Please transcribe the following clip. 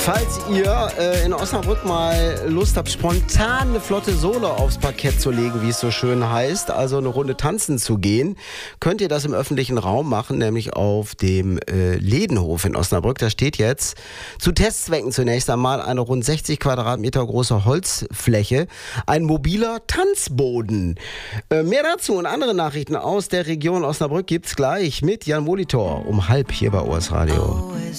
Falls ihr in Osnabrück mal Lust habt, spontan eine flotte Solo aufs Parkett zu legen, wie es so schön heißt, also eine Runde tanzen zu gehen, könnt ihr das im öffentlichen Raum machen, nämlich auf dem Ledenhof in Osnabrück. Da steht jetzt zu Testzwecken zunächst einmal eine rund 60 Quadratmeter große Holzfläche, ein mobiler Tanzboden. Mehr dazu und andere Nachrichten aus der Region Osnabrück gibt's gleich mit Jan Molitor um 12:30 hier bei OS Radio.